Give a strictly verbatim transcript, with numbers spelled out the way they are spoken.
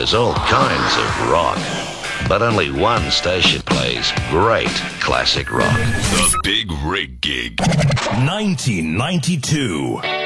There's all kinds of rock, but only one station plays great classic rock. The Big Rig Gig, nineteen ninety-two.